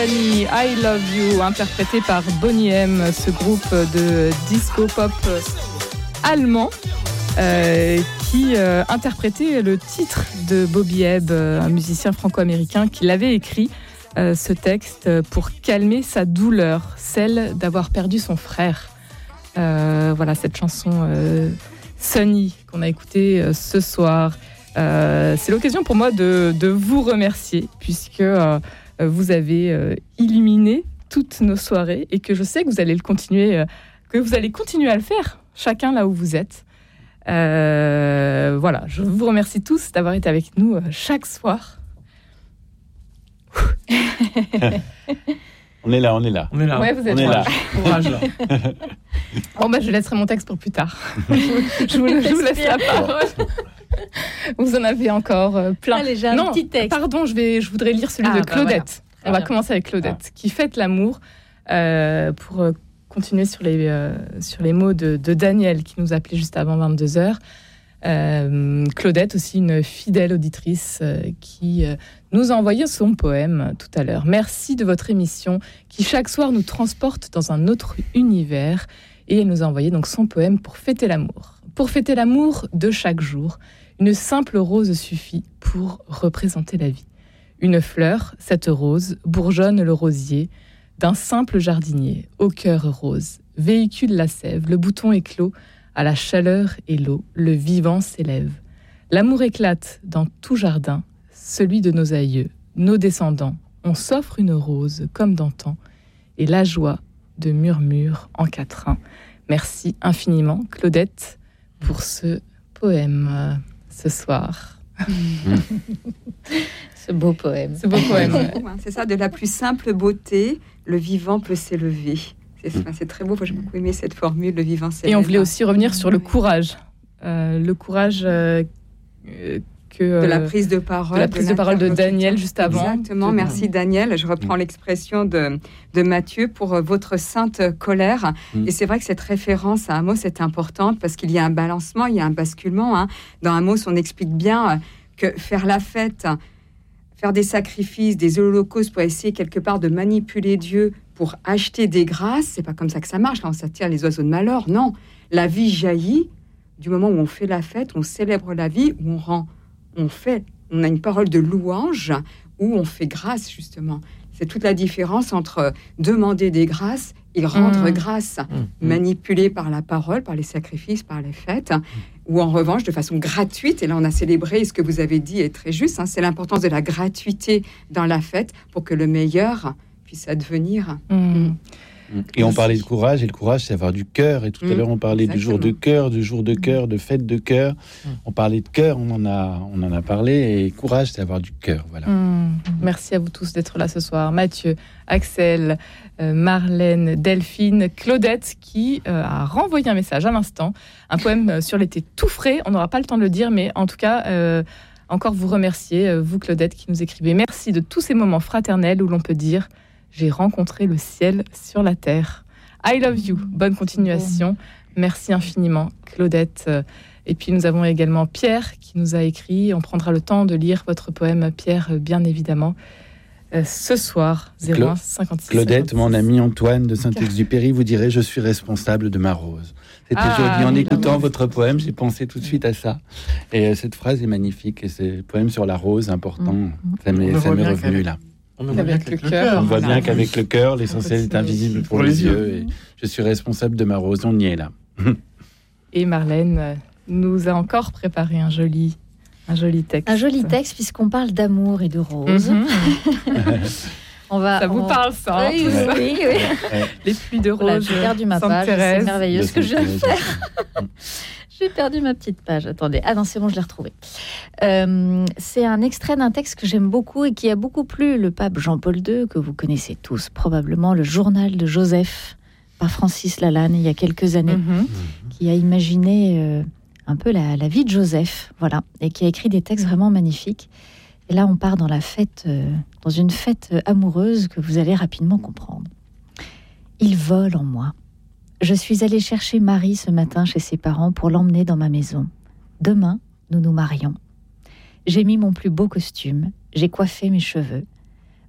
Sunny, I Love You, interprété par Boney M, ce groupe de disco-pop allemand qui interprétait le titre de Bobby Hebb, un musicien franco-américain qui l'avait écrit, ce texte, pour calmer sa douleur, celle d'avoir perdu son frère. Voilà, cette chanson Sunny qu'on a écoutée ce soir. C'est l'occasion pour moi de vous remercier, puisque vous avez illuminé toutes nos soirées et que je sais que vous allez continuer à le faire, chacun là où vous êtes. Voilà, je vous remercie tous d'avoir été avec nous chaque soir. On est là. Ouais, vous êtes là. Courage là. Bon, je laisserai mon texte pour plus tard. je vous laisse la parole. Vous en avez encore plein. Allez, j'ai un petit texte. Pardon, je voudrais lire celui de Claudette. Voilà. On va commencer avec Claudette, qui fête l'amour, pour continuer sur les mots de Daniel, qui nous appelait juste avant 22h. Claudette, aussi une fidèle auditrice, qui nous a envoyé son poème tout à l'heure. Merci de votre émission, qui chaque soir nous transporte dans un autre univers. Et elle nous a envoyé donc son poème pour fêter l'amour. Pour fêter l'amour de chaque jour, une simple rose suffit pour représenter la vie. Une fleur, cette rose, bourgeonne le rosier d'un simple jardinier, au cœur rose, véhicule la sève, le bouton éclot, à la chaleur et l'eau, le vivant s'élève. L'amour éclate dans tout jardin, celui de nos aïeux, nos descendants. On s'offre une rose comme d'antan, et la joie de murmure en quatrain. Merci infiniment, Claudette, pour ce poème ce soir. Ce beau poème. C'est ça, de la plus simple beauté, le vivant peut s'élever. C'est très beau, j'ai beaucoup aimé cette formule, le vivant s'élève. Et on voulait aussi revenir sur le courage. Le courage de la prise de parole. De la prise de parole de Daniel juste avant. Exactement, merci Daniel. Je reprends l'expression de Mathieu pour votre sainte colère. Et c'est vrai que cette référence à Amos est importante parce qu'il y a un balancement, il y a un basculement. Dans Amos, on explique bien que faire la fête, faire des sacrifices, des holocaustes pour essayer quelque part de manipuler Dieu pour acheter des grâces, c'est pas comme ça que ça marche. Là, on s'attire les oiseaux de malheur. Non, la vie jaillit du moment où on fait la fête, on célèbre la vie, où on a une parole de louange, où on fait grâce, justement. C'est toute la différence entre demander des grâces et rendre grâce, manipulé par la parole, par les sacrifices, par les fêtes, ou en revanche, de façon gratuite, et là on a célébré, ce que vous avez dit est très juste, c'est l'importance de la gratuité dans la fête pour que le meilleur puisse advenir. Et on parlait de courage, et le courage, c'est avoir du cœur. Et tout à l'heure, on parlait du jour de cœur, de fête de cœur. On parlait de cœur, on en a parlé. Et courage, c'est avoir du cœur. Voilà. Merci à vous tous d'être là ce soir. Mathieu, Axel, Marlène, Delphine, Claudette, qui a renvoyé un message à l'instant. Un poème sur l'été tout frais. On n'aura pas le temps de le dire, mais en tout cas, encore vous remercier, vous Claudette, qui nous écrivez. Merci de tous ces moments fraternels où l'on peut dire... J'ai rencontré le ciel sur la terre. I love you. Bonne continuation. Merci infiniment, Claudette. Et puis, nous avons également Pierre qui nous a écrit. On prendra le temps de lire votre poème, Pierre, bien évidemment, ce soir, 01 56. Claudette, 56. Mon ami Antoine de Saint-Exupéry vous dirait « Je suis responsable de ma rose ». C'était joli. En écoutant votre poème, j'ai pensé tout de suite à ça. Et cette phrase est magnifique. Et c'est le poème sur la rose, important. Ça m'est revenu là. On voit bien qu'avec le cœur. On voit bien qu'avec le cœur, l'essentiel est invisible pour les yeux. Et je suis responsable de ma rose. On y est là. Et Marlène nous a encore préparé un joli texte. Un joli texte, puisqu'on parle d'amour et de rose. Ça vous parle, ça? Oui. Les pluies de rose. J'ai perdu ma page. C'est merveilleux ce que je viens de faire. J'ai perdu ma petite page. Attendez. Ah non, c'est bon, je l'ai retrouvée. C'est un extrait d'un texte que j'aime beaucoup et qui a beaucoup plu le pape Jean-Paul II, que vous connaissez tous probablement, le journal de Joseph, par Francis Lalanne, il y a quelques années, qui a imaginé un peu la vie de Joseph, voilà, et qui a écrit des textes vraiment magnifiques. Et là, on part dans une fête amoureuse que vous allez rapidement comprendre. Il vole en moi. Je suis allée chercher Marie ce matin chez ses parents pour l'emmener dans ma maison. Demain, nous nous marions. J'ai mis mon plus beau costume, j'ai coiffé mes cheveux.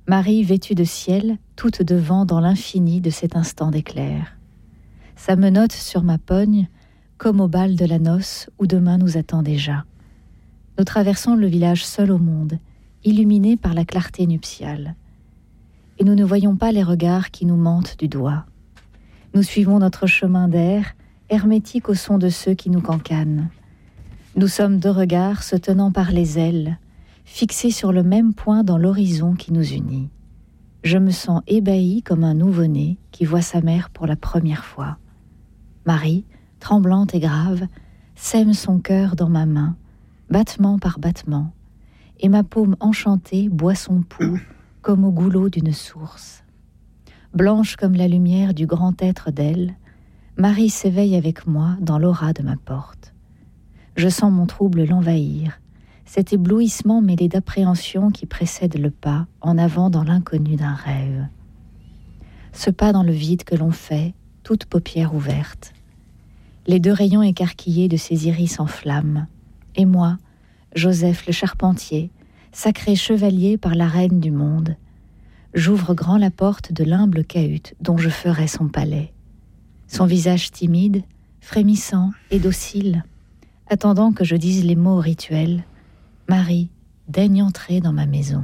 Marie vêtue de ciel, toute devant dans l'infini de cet instant d'éclair. Sa menotte sur ma pogne, comme au bal de la noce où demain nous attend déjà. Nous traversons le village seul au monde, illuminé par la clarté nuptiale. Et nous ne voyons pas les regards qui nous mentent du doigt. Nous suivons notre chemin d'air, hermétique au son de ceux qui nous cancanent. Nous sommes 2 regards se tenant par les ailes, fixés sur le même point dans l'horizon qui nous unit. Je me sens ébahie comme un nouveau-né qui voit sa mère pour la première fois. Marie, tremblante et grave, sème son cœur dans ma main, battement par battement, et ma paume enchantée boit son pouls comme au goulot d'une source. Blanche comme la lumière du grand être d'elle, Marie s'éveille avec moi dans l'aura de ma porte. Je sens mon trouble l'envahir, cet éblouissement mêlé d'appréhension qui précède le pas en avant dans l'inconnu d'un rêve. Ce pas dans le vide que l'on fait, toute paupière ouverte. Les 2 rayons écarquillés de ses iris en flammes. Et moi, Joseph le charpentier, sacré chevalier par la reine du monde, j'ouvre grand la porte de l'humble cahute dont je ferai son palais. Son visage timide, frémissant et docile, attendant que je dise les mots rituels, Marie, daigne entrer dans ma maison.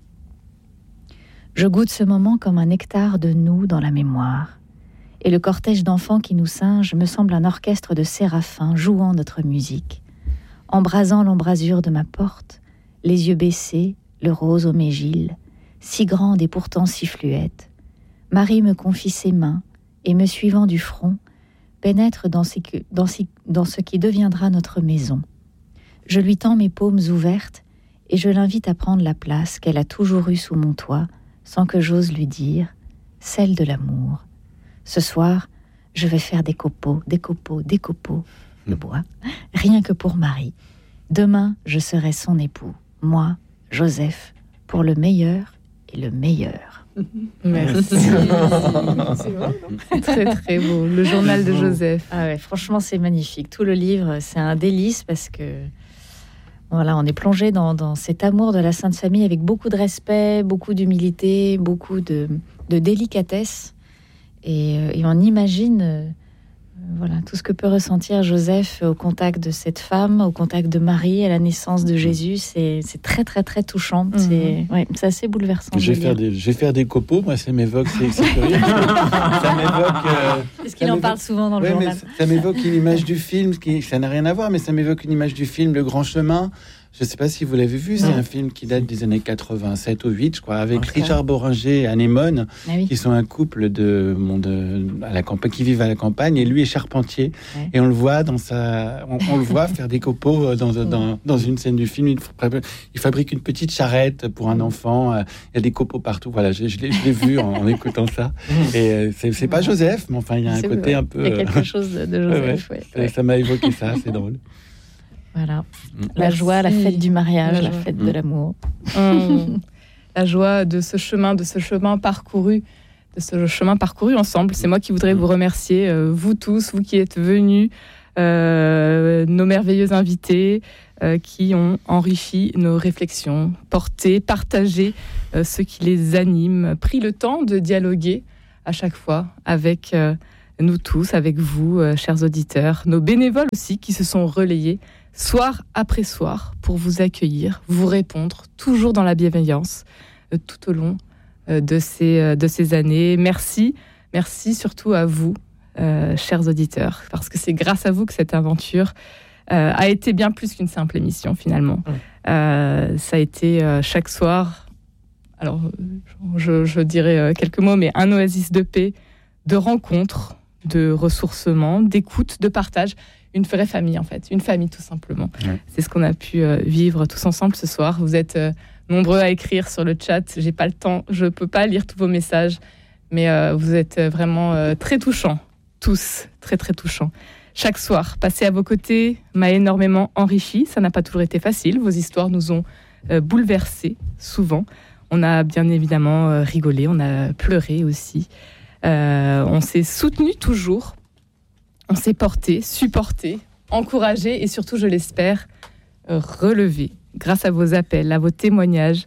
Je goûte ce moment comme un nectar de nous dans la mémoire, et le cortège d'enfants qui nous singe me semble un orchestre de séraphins jouant notre musique, embrasant l'embrasure de ma porte, les yeux baissés, le rose aux mégilles, si grande et pourtant si fluette. Marie me confie ses mains, et me suivant du front, pénètre dans ce qui deviendra notre maison. Je lui tends mes paumes ouvertes, et je l'invite à prendre la place qu'elle a toujours eue sous mon toit, sans que j'ose lui dire, celle de l'amour. Ce soir, je vais faire des copeaux, le bois, rien que pour Marie. Demain, je serai son époux, moi, Joseph, pour le meilleur et le meilleur. Merci. C'est vrai, non ? Très très beau. Le journal de Joseph. Ah ouais, franchement, c'est magnifique. Tout le livre, c'est un délice parce que voilà, on est plongé dans cet amour de la Sainte Famille avec beaucoup de respect, beaucoup d'humilité, beaucoup de délicatesse. Et on imagine voilà, tout ce que peut ressentir Joseph au contact de cette femme, au contact de Marie, à la naissance de Jésus. C'est très, très, très touchant. C'est assez bouleversant. Je vais faire des copeaux. Moi, ça m'évoque... C'est curieux. Ça m'évoque... Est-ce qu'il en parle souvent dans le journal ? Ça m'évoque une image du film, ça n'a rien à voir, mais ça m'évoque une image du film Le Grand Chemin. Je ne sais pas si vous l'avez vu, c'est un film qui date des années 87 ou 8, je crois, avec Richard Boringer et Anémone, qui sont un couple à la campagne, qui vivent à la campagne, et lui est charpentier. Et on le voit on le voit faire des copeaux dans une scène du film. Il fabrique une petite charrette pour un enfant. Il y a des copeaux partout. Voilà, je l'ai vu en écoutant ça. Et c'est pas Joseph, mais enfin, il y a un côté un peu... Il y a quelque chose de Joseph. Ça m'a évoqué ça, c'est drôle. Voilà, la joie, la fête du mariage, la fête de l'amour. La joie de ce chemin parcouru ensemble. C'est moi qui voudrais vous remercier, vous tous, vous qui êtes venus, nos merveilleux invités qui ont enrichi nos réflexions, partagé ce qui les anime, pris le temps de dialoguer à chaque fois avec nous tous, avec vous, chers auditeurs, nos bénévoles aussi qui se sont relayés soir après soir pour vous accueillir, vous répondre, toujours dans la bienveillance, tout au long de ces années. Merci surtout à vous, chers auditeurs, parce que c'est grâce à vous que cette aventure a été bien plus qu'une simple émission finalement. Ça a été chaque soir, alors je dirais quelques mots, mais un oasis de paix, de rencontres, de ressourcement, d'écoute, de partage. Une vraie famille en fait, une famille tout simplement. C'est ce qu'on a pu vivre tous ensemble ce soir. Vous êtes nombreux à écrire sur le chat, j'ai pas le temps, je peux pas lire tous vos messages, mais vous êtes vraiment très touchants, tous, très très touchants. Chaque soir, passer à vos côtés m'a énormément enrichi, ça n'a pas toujours été facile, vos histoires nous ont bouleversés souvent. On a bien évidemment rigolé, on a pleuré aussi, on s'est soutenus toujours. On s'est porté, supporté, encouragé et surtout, je l'espère, relevé grâce à vos appels, à vos témoignages,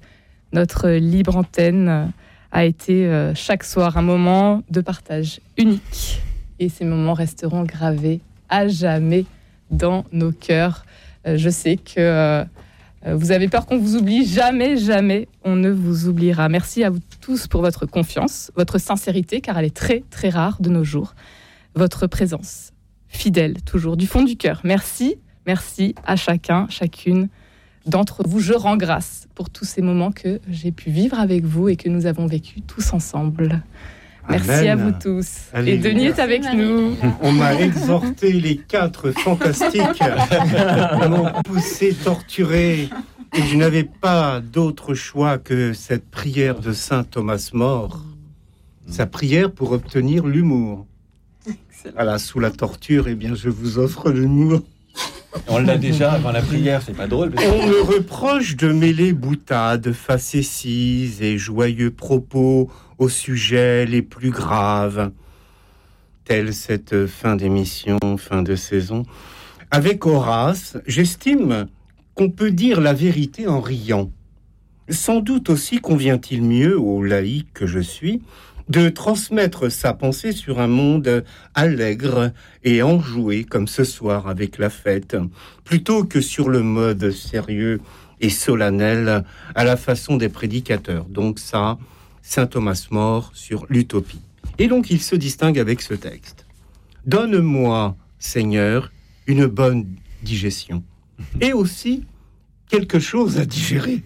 Notre libre antenne a été chaque soir un moment de partage unique. Et ces moments resteront gravés à jamais dans nos cœurs. Je sais que vous avez peur qu'on vous oublie. Jamais, jamais, on ne vous oubliera. Merci à vous tous pour votre confiance, votre sincérité, car elle est très, très rare de nos jours. Votre présence, fidèle, toujours, du fond du cœur. Merci, merci à chacun, chacune d'entre vous. Je rends grâce pour tous ces moments que j'ai pu vivre avec vous et que nous avons vécu tous ensemble. Merci Amen. à vous tous. Alléluia. Et Denis est avec nous. On m'a exhorté, les 4 fantastiques, m'ont poussé, torturé. Et je n'avais pas d'autre choix que cette prière de saint Thomas More. Sa prière pour obtenir l'humour. Voilà, sous la torture, eh bien, je vous offre l'humour. On l'a déjà avant la prière, c'est pas drôle. On me reproche de mêler boutades, facéties et joyeux propos aux sujets les plus graves. Telle cette fin d'émission, fin de saison. Avec Horace, j'estime qu'on peut dire la vérité en riant. Sans doute aussi convient-il mieux au laïc que je suis de transmettre sa pensée sur un monde allègre et enjoué comme ce soir avec la fête, plutôt que sur le mode sérieux et solennel à la façon des prédicateurs. Donc ça, saint Thomas More sur l'utopie. Et donc il se distingue avec ce texte. « Donne-moi, Seigneur, une bonne digestion et aussi quelque chose à digérer.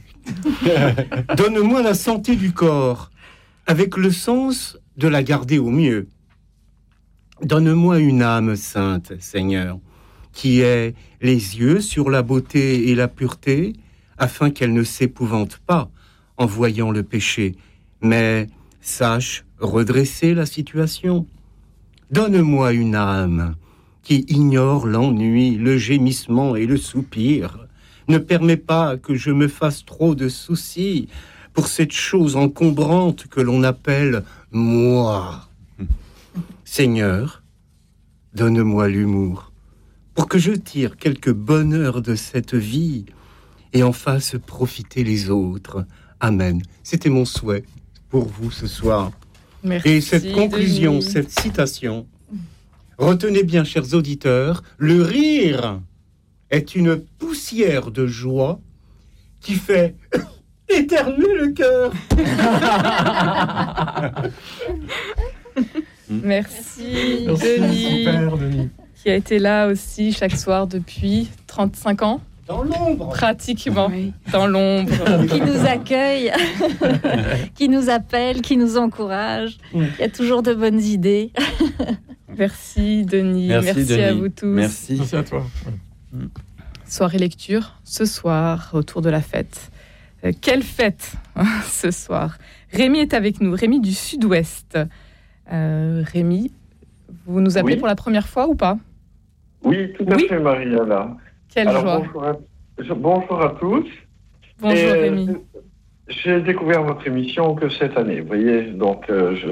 Donne-moi la santé du corps avec le sens de la garder au mieux. Donne-moi une âme sainte, Seigneur, qui ait les yeux sur la beauté et la pureté, afin qu'elle ne s'épouvante pas en voyant le péché, mais sache redresser la situation. Donne-moi une âme qui ignore l'ennui, le gémissement et le soupir. Ne permets pas que je me fasse trop de soucis pour cette chose encombrante que l'on appelle moi. Seigneur, donne-moi l'humour pour que je tire quelque bonheur de cette vie et en fasse profiter les autres. Amen. C'était mon souhait pour vous ce soir. Merci, et cette conclusion, Denis. cette citation, retenez bien, chers auditeurs, le rire est une poussière de joie qui fait éternuer le cœur. Merci Denis, Super, Denis. qui a été là aussi chaque soir depuis 35 ans, Dans l'ombre. pratiquement, Oui. dans l'ombre. Qui nous accueille, qui nous appelle, qui nous encourage. Il y a toujours de bonnes idées. Merci Denis, merci à Denis. vous tous. Merci. Merci à toi. Soirée lecture, ce soir, autour de la fête. Quelle fête ce soir. Rémi est avec nous, Rémi du Sud-Ouest. Rémi, vous nous appelez Oui. pour la première fois ou pas? Oui, tout à Oui. fait, Mariana. Quelle Alors, joie. bonjour à tous. Bonjour Et, Rémi. J'ai découvert votre émission que cette année, vous voyez. Donc,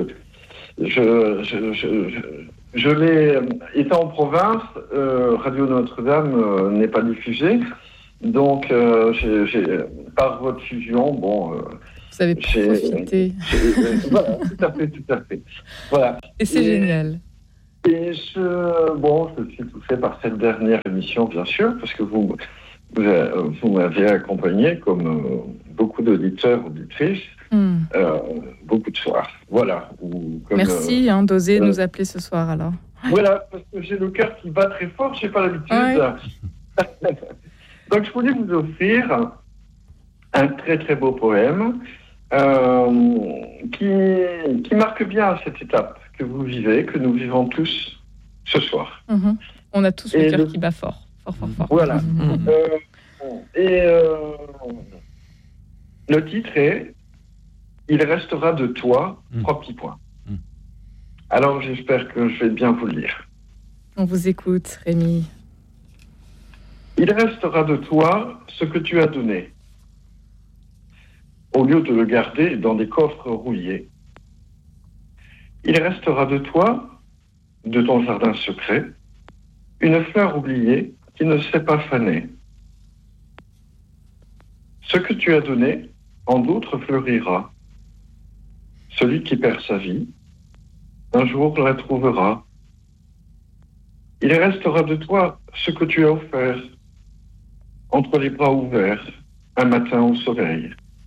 je l'ai... Étant en province, Radio Notre-Dame n'est pas diffusée. Donc, par votre fusion, Vous avez j'ai- profité. voilà, tout à fait. Voilà. Et c'est Et- génial. Et je suis touché par cette dernière émission, bien sûr, parce que vous m'avez accompagné, comme beaucoup d'auditeurs, auditrices, beaucoup de soirs. Voilà. Merci d'oser nous appeler ce soir alors. Voilà, parce que j'ai le cœur qui bat très fort, je n'ai pas l'habitude. Ouais. Donc, je voulais vous offrir un très très beau poème qui marque bien cette étape que vous vivez, que nous vivons tous ce soir. Mhm. On a tous le Et cœur le- qui bat fort, fort, fort, fort. Voilà. Mhm. Le titre est « Il restera de toi, » trois petits points. Alors, j'espère que je vais bien vous le lire. On vous écoute, Rémi. Il restera de toi ce que tu as donné, au lieu de le garder dans des coffres rouillés. Il restera de toi, de ton jardin secret, une fleur oubliée qui ne s'est pas fanée. Ce que tu as donné, en d'autres fleurira. Celui qui perd sa vie, un jour la trouvera. Il restera de toi ce que tu as offert, entre les bras ouverts, un matin au soleil.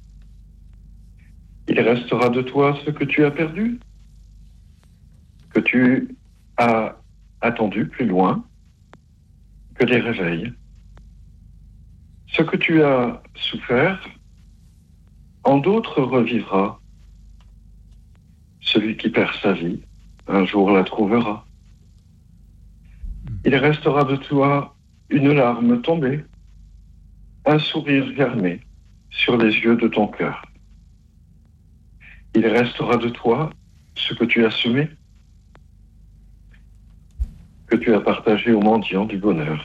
Il restera de toi ce que tu as perdu, que tu as attendu plus loin que les réveils. Ce que tu as souffert, en d'autres revivra. Celui qui perd sa vie, un jour la trouvera. Il restera de toi une larme tombée, un sourire fermé sur les yeux de ton cœur. Il restera de toi ce que tu as semé, que tu as partagé aux mendiants du bonheur.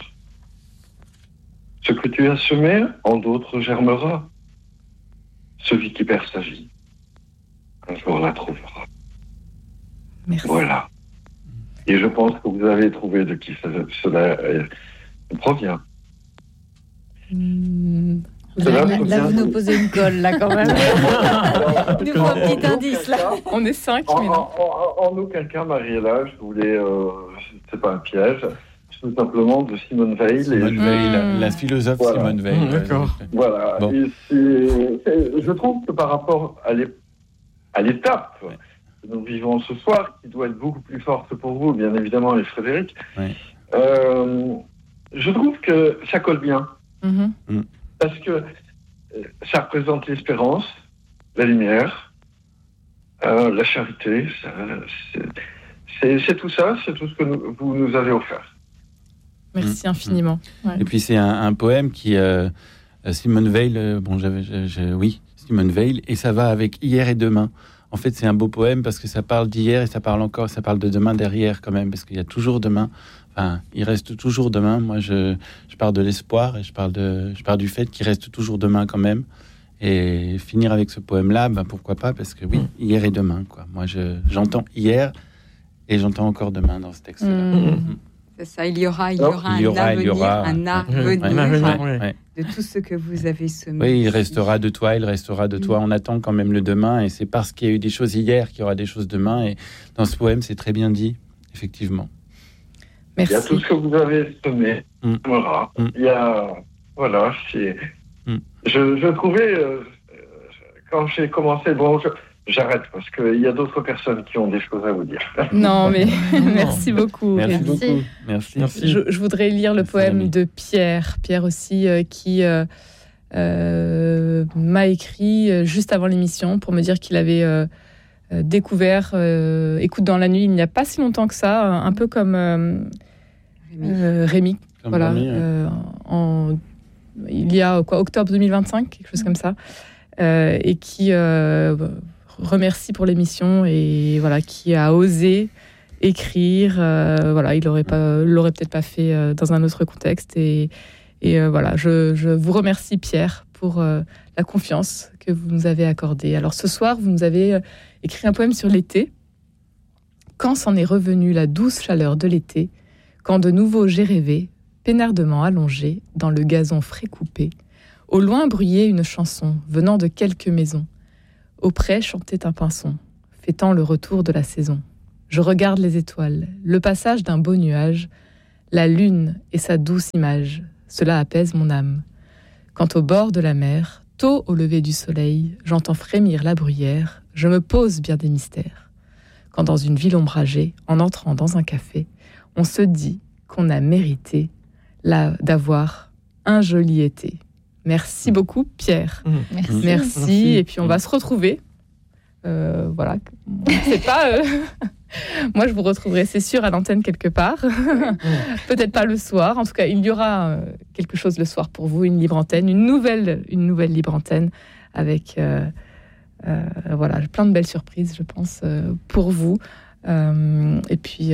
Ce que tu as semé, en d'autres germera. Celui qui perd sa vie, un jour la trouvera. Merci. Voilà. Et je pense que vous avez trouvé de qui cela provient. Là, vous nous posez une colle, là, quand même. Il nous faut un petit indice, là. On est 5, mais non. En aucun cas, Mariella, je voulais... c'est pas un piège. Tout simplement de Simone Weil. Simone Weil, la philosophe voilà. Simone Weil. D'accord. Voilà. Bon. Et je trouve que par rapport à l'étape que nous vivons ce soir, qui doit être beaucoup plus forte pour vous, bien évidemment, et Frédéric, je trouve que ça colle bien. Parce que ça représente l'espérance, la lumière, la charité. C'est tout ça, c'est tout ce que vous nous avez offert. Merci infiniment. Ouais. Et puis c'est un poème qui Simone Weil, Simone Weil, et ça va avec hier et demain. En fait, c'est un beau poème parce que ça parle d'hier et ça parle de demain derrière quand même, parce qu'il y a toujours demain. Enfin, il reste toujours demain. Moi, je parle de l'espoir et je parle du fait qu'il reste toujours demain quand même. Et finir avec ce poème-là, pourquoi pas, parce que oui, hier et demain, quoi. Moi, j'entends hier et j'entends encore demain dans ce texte-là. C'est ça, il y aura un avenir de tout ce que vous avez semé. Oui, il restera de toi. On attend quand même le demain, et c'est parce qu'il y a eu des choses hier qu'il y aura des choses demain. Et dans ce poème, c'est très bien dit, effectivement. Merci. Il y a tout ce que vous avez semé. Voilà. Il y a... Voilà, c'est... Je trouvais... quand j'ai commencé... J'arrête parce qu'il y a d'autres personnes qui ont des choses à vous dire. Non, mais merci beaucoup. Merci beaucoup. Merci. Je voudrais lire le poème de Pierre. Pierre aussi, qui m'a écrit juste avant l'émission pour me dire qu'il avait découvert Écoute dans la nuit il n'y a pas si longtemps que ça, un peu comme Rémi. Voilà. Rémi, il y a octobre 2025, quelque chose comme ça. Et qui remercie pour l'émission et voilà, qui a osé écrire. Il l'aurait peut-être pas fait dans un autre contexte. Et voilà, je vous remercie Pierre pour la confiance que vous nous avez accordée. Alors ce soir, vous nous avez écrit un poème sur l'été. Quand s'en est revenue la douce chaleur de l'été, quand de nouveau j'ai rêvé, peinardement allongé dans le gazon frais coupé, au loin bruyait une chanson venant de quelques maisons. Auprès chantait un pinson, fêtant le retour de la saison. Je regarde les étoiles, le passage d'un beau nuage, la lune et sa douce image. Cela apaise mon âme. Quand au bord de la mer, tôt au lever du soleil, j'entends frémir la bruyère, je me pose bien des mystères. Quand dans une ville ombragée, en entrant dans un café, on se dit qu'on a mérité d'avoir un joli été. Merci beaucoup, Pierre. Merci. Et puis, on va se retrouver. Voilà. C'est pas... Moi, je vous retrouverai, c'est sûr, à l'antenne quelque part. Peut-être pas le soir. En tout cas, il y aura quelque chose le soir pour vous, une libre antenne, une nouvelle libre antenne avec plein de belles surprises, je pense, pour vous. Et puis...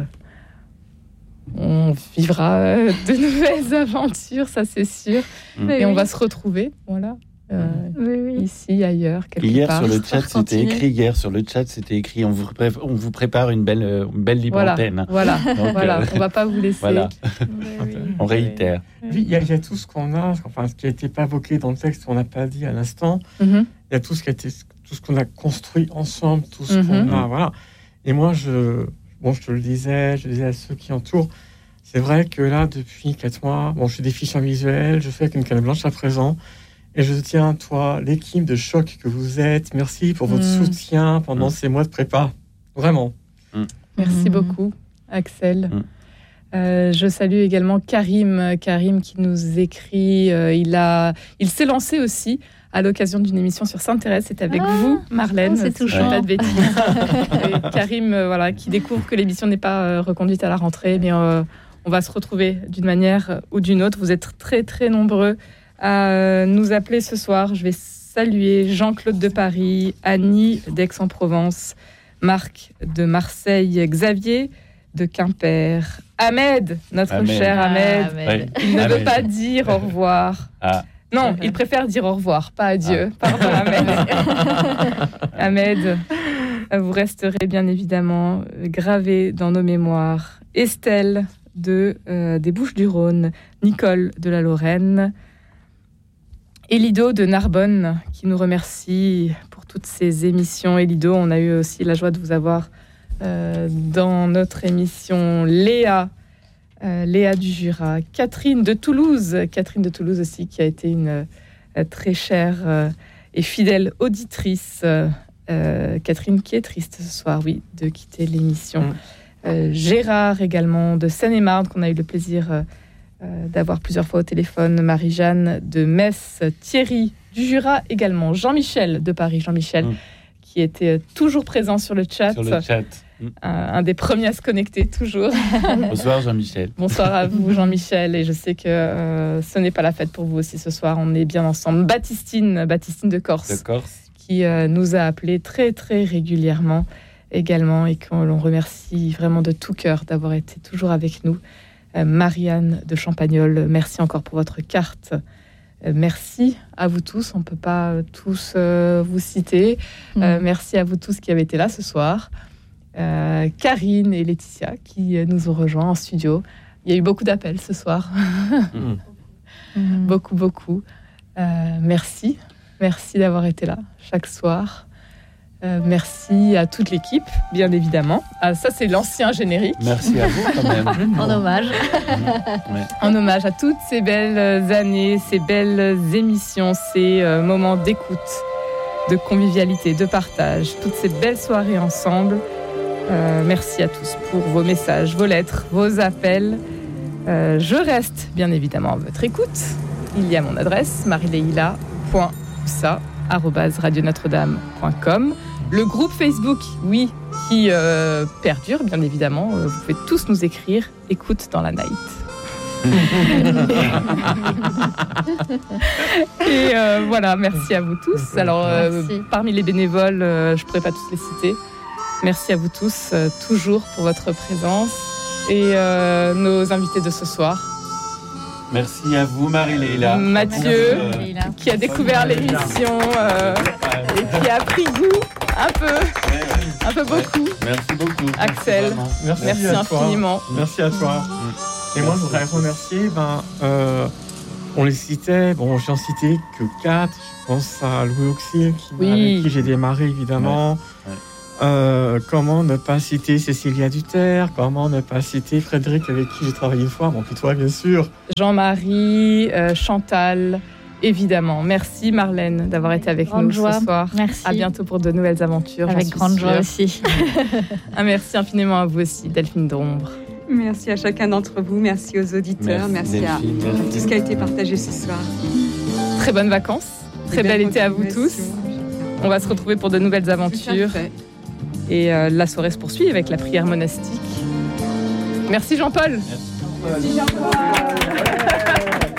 on vivra de nouvelles aventures, ça c'est sûr. Et on va se retrouver, voilà, ici, ailleurs, quelque part. Sur le chat, c'était écrit. On vous prépare une belle libre antenne. Voilà. On va pas vous laisser. Voilà. On réitère. Oui, il y a tout ce qu'on a, enfin, ce qui n'a été pas évoqué dans le texte, on n'a pas dit à l'instant. Il y a tout ce qu'on a construit ensemble, tout ce qu'on a, voilà. Et moi, je te le disais, je disais à ceux qui entourent, c'est vrai que là, depuis 4 mois, je fais des fiches en visuel, je fais avec une canne blanche à présent, et je tiens, toi, l'équipe de choc que vous êtes, merci pour votre soutien pendant ces mois de prépa, vraiment. Merci beaucoup, Axel. Je salue également Karim qui nous écrit. Il s'est lancé aussi à l'occasion d'une émission sur Sainte-Thérèse. C'est avec vous, Marlène. C'est touchant. Pas de bêtises. Et Karim, qui découvre que l'émission n'est pas reconduite à la rentrée, mais on va se retrouver d'une manière ou d'une autre. Vous êtes très très nombreux à nous appeler ce soir. Je vais saluer Jean-Claude de Paris, Annie d'Aix-en-Provence, Marc de Marseille, Xavier de Quimper, Ahmed, notre cher Ahmed. Il ne veut pas dire au revoir. Non, il préfère dire au revoir, pas adieu. Pardon, Ahmed. Ahmed, vous resterez bien évidemment gravé dans nos mémoires. Estelle des Bouches-du-Rhône, Nicole de la Lorraine, Elido de Narbonne, qui nous remercie pour toutes ces émissions. Elido, on a eu aussi la joie de vous avoir dans notre émission. Léa du Jura, Catherine de Toulouse aussi, qui a été une très chère et fidèle auditrice. Catherine qui est triste ce soir, de quitter l'émission. Gérard également de Seine-et-Marne, qu'on a eu le plaisir d'avoir plusieurs fois au téléphone. Marie-Jeanne de Metz, Thierry du Jura également, Jean-Michel de Paris, qui était toujours présent sur le chat. Un des premiers à se connecter, toujours. Bonsoir Jean-Michel. Bonsoir à vous Jean-Michel, et je sais que ce n'est pas la fête pour vous aussi ce soir, on est bien ensemble. Baptistine de Corse, qui nous a appelés très très régulièrement également, et qu'on remercie vraiment de tout cœur d'avoir été toujours avec nous. Marianne de Champagnole, merci encore pour votre carte. Merci à vous tous, on ne peut pas tous vous citer. Merci à vous tous qui avez été là ce soir. Karine et Laetitia qui nous ont rejoints en studio. Il y a eu beaucoup d'appels ce soir. Beaucoup. Merci d'avoir été là chaque soir. Merci à toute l'équipe, bien évidemment. Ça, c'est l'ancien générique. Merci à vous quand même. En hommage. En hommage à toutes ces belles années, ces belles émissions, ces moments d'écoute, de convivialité, de partage, toutes ces belles soirées ensemble. Merci à tous pour vos messages, vos lettres, vos appels. Je reste bien évidemment à votre écoute. Il y a mon adresse marileila.poussa@radionotre-dame.com. Le groupe Facebook, qui perdure bien évidemment. Vous pouvez tous nous écrire. Écoute dans la night. Et voilà, merci à vous tous. Alors, parmi les bénévoles, je ne pourrais pas tous les citer. Merci à vous tous, toujours, pour votre présence. Et nos invités de ce soir. Merci à vous, Marie-Leila. Mathieu, qui a découvert l'émission et qui a pris goût un peu beaucoup. Merci beaucoup. Axel, merci infiniment. Merci à toi. Et moi, je voudrais remercier, on les citait, j'en citais que 4. Je pense à Louis Auxil, avec qui j'ai démarré, évidemment. Comment ne pas citer Cécilia Duterre, comment ne pas citer Frédéric, avec qui j'ai travaillé une fois, puis toi, bien sûr. Jean-Marie, Chantal, évidemment. Merci Marlène d'avoir été avec nous ce soir. Merci. À bientôt pour de nouvelles aventures. Avec grande joie aussi. Merci infiniment à vous aussi, Delphine d'Ombre. Merci à chacun d'entre vous, merci aux auditeurs, merci à tout ce qui a été partagé ce soir. Très bonnes vacances, très bel été à vous tous. On va se retrouver pour de nouvelles aventures. Et la soirée se poursuit avec la prière monastique. Merci Jean-Paul. Merci Jean-Paul.